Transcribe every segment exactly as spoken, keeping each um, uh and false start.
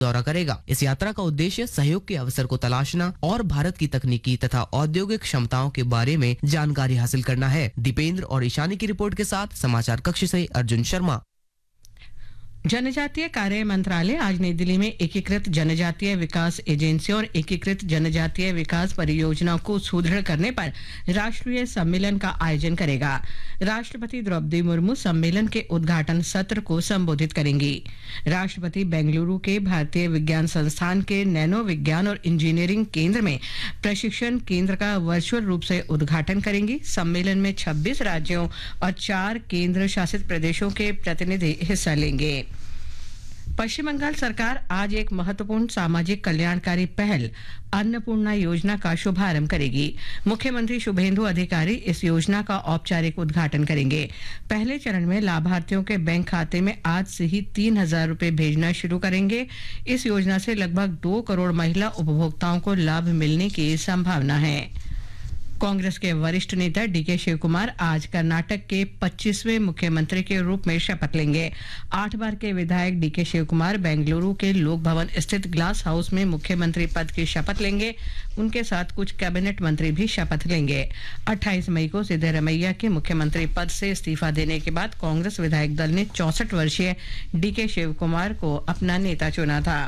दौरा करेगा। इस यात्रा का उद्देश्य सहयोग के अवसर को तलाशना और भारत की तकनीकी तथा औद्योगिक क्षमताओं के बारे में जानकारी हासिल करना है। दीपेंद्र और ईशानी की रिपोर्ट के साथ समाचार कक्ष से अर्जुन शर्मा। जनजातीय कार्य मंत्रालय आज नई दिल्ली में एकीकृत जनजातीय विकास एजेंसी और एकीकृत जनजातीय विकास परियोजनाओं को सुदृढ़ करने पर राष्ट्रीय सम्मेलन का आयोजन करेगा। राष्ट्रपति द्रौपदी मुर्मू सम्मेलन के उद्घाटन सत्र को संबोधित करेंगी। राष्ट्रपति बेंगलुरु के भारतीय विज्ञान संस्थान के नैनो विज्ञान और इंजीनियरिंग केंद्र में प्रशिक्षण केंद्र का वर्चुअल रूप से उद्घाटन करेंगी। सम्मेलन में छब्बीस राज्यों और चार केंद्र शासित प्रदेशों के प्रतिनिधि हिस्सा लेंगे। पश्चिम बंगाल सरकार आज एक महत्वपूर्ण सामाजिक कल्याणकारी पहल अन्नपूर्णा योजना का शुभारंभ करेगी। मुख्यमंत्री शुभेंदु अधिकारी इस योजना का औपचारिक उद्घाटन करेंगे। पहले चरण में लाभार्थियों के बैंक खाते में आज से ही तीन हजार रुपए भेजना शुरू करेंगे। इस योजना से लगभग दो करोड़ महिला उपभोक्ताओं को लाभ मिलने की संभावना है। कांग्रेस के वरिष्ठ नेता डीके शिव कुमार आज कर्नाटक के पच्चीसवें मुख्यमंत्री के रूप में शपथ लेंगे। आठ बार के विधायक डीके शिव कुमार बेंगलुरु के लोक भवन स्थित ग्लास हाउस में मुख्यमंत्री पद की शपथ लेंगे। उनके साथ कुछ कैबिनेट मंत्री भी शपथ लेंगे। अट्ठाईस मई को सिद्धरमैया के मुख्यमंत्री पद से इस्तीफा देने के बाद कांग्रेस विधायक दल ने चौसठ वर्षीय डीके शिव कुमार को अपना नेता चुना था।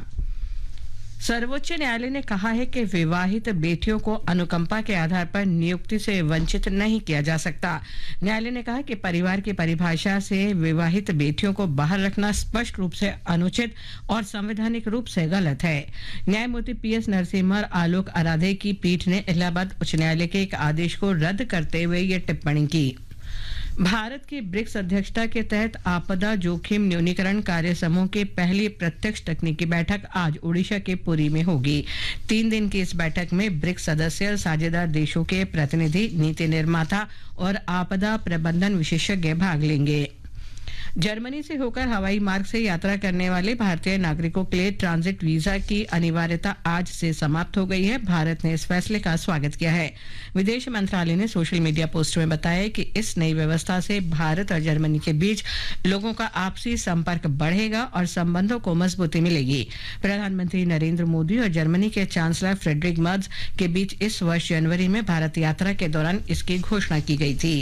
सर्वोच्च न्यायालय ने कहा है कि विवाहित बेटियों को अनुकंपा के आधार पर नियुक्ति से वंचित नहीं किया जा सकता। न्यायालय ने कहा कि परिवार की परिभाषा से विवाहित बेटियों को बाहर रखना स्पष्ट रूप से अनुचित और संवैधानिक रूप से गलत है। न्यायमूर्ति पी एस नरसिम्हा और आलोक आराधे की पीठ ने इलाहाबाद उच्च न्यायालय के एक आदेश को रद्द करते हुए ये टिप्पणी की। भारत की ब्रिक्स अध्यक्षता के तहत आपदा जोखिम न्यूनीकरण कार्य समूह की पहली प्रत्यक्ष तकनीकी बैठक आज ओडिशा के पुरी में होगी। तीन दिन की इस बैठक में ब्रिक्स सदस्य और साझेदार देशों के प्रतिनिधि, नीति निर्माता और आपदा प्रबंधन विशेषज्ञ भाग लेंगे। जर्मनी से होकर हवाई मार्ग से यात्रा करने वाले भारतीय नागरिकों के लिए ट्रांजिट वीजा की अनिवार्यता आज से समाप्त हो गई है। भारत ने इस फैसले का स्वागत किया है। विदेश मंत्रालय ने सोशल मीडिया पोस्ट में बताया कि इस नई व्यवस्था से भारत और जर्मनी के बीच लोगों का आपसी संपर्क बढ़ेगा और संबंधों को मजबूती मिलेगी। प्रधानमंत्री नरेंद्र मोदी और जर्मनी के चांसलर फ्रेडरिक मर्ज के बीच इस वर्ष जनवरी में भारत यात्रा के दौरान इसकी घोषणा की गई थी।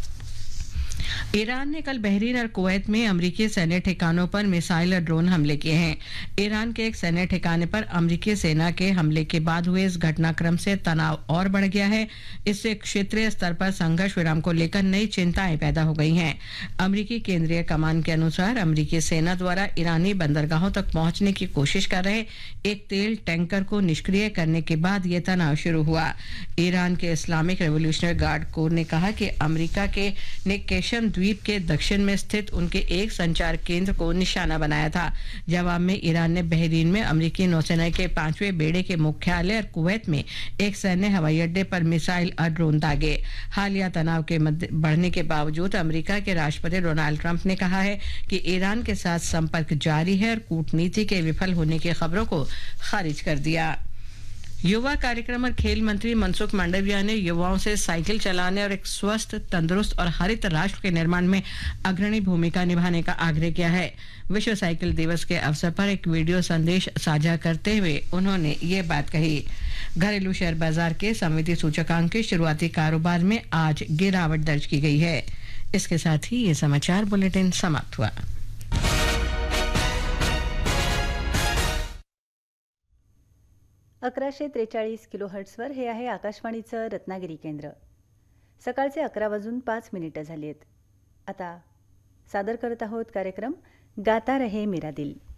ईरान ने कल बहरीन और कुवैत में अमेरिकी सैन्य ठिकानों पर मिसाइल और ड्रोन हमले किए हैं। ईरान के एक सैन्य ठिकाने पर अमेरिकी सेना के हमले के बाद हुए इस घटनाक्रम से तनाव और बढ़ गया है। इससे क्षेत्रीय स्तर पर संघर्ष विराम को लेकर नई चिंताएं पैदा हो गई हैं। अमेरिकी केंद्रीय कमान के अनुसार अमेरिकी सेना द्वारा ईरानी बंदरगाहों तक पहुंचने की कोशिश कर रहे एक तेल टैंकर को निष्क्रिय करने के बाद यह तनाव शुरू हुआ। ईरान के इस्लामिक रेवोल्यूशनरी गार्ड कोर ने कहा कि अमेरिका के ने केशन द्वीप के दक्षिण में स्थित उनके एक संचार केंद्र को निशाना बनाया था। जवाब में ईरान ने बहरीन में अमेरिकी नौसेना के पांचवें बेड़े के मुख्यालय और कुवैत में एक सैन्य हवाई अड्डे पर मिसाइल और ड्रोन दागे। हालिया तनाव के मध्य बढ़ने के बावजूद अमेरिका के राष्ट्रपति डोनाल्ड ट्रंप ने कहा है कि ईरान के साथ संपर्क जारी है और कूटनीति के विफल होने की खबरों को खारिज कर दिया। युवा कार्यक्रम और खेल मंत्री मनसुख मांडविया ने युवाओं से साइकिल चलाने और एक स्वस्थ, तंदुरुस्त और हरित राष्ट्र के निर्माण में अग्रणी भूमिका निभाने का आग्रह किया है। विश्व साइकिल दिवस के अवसर पर एक वीडियो संदेश साझा करते हुए उन्होंने ये बात कही। घरेलू शेयर बाजार के संविधि सूचकांक के शुरुआती कारोबार में आज गिरावट दर्ज की गई है। इसके साथ ही ये समाचार बुलेटिन समाप्त हुआ। अकराशे त्रेचाळीस किलो हर्ट्सवर हे आहे आकाशवाणीचं रत्नागिरी केंद्र। सकाळचे अकरा वाजून पाच मिनिटं झाली आहेत। आता सादर करत आहोत कार्यक्रम गाता रहे मेरा दिल।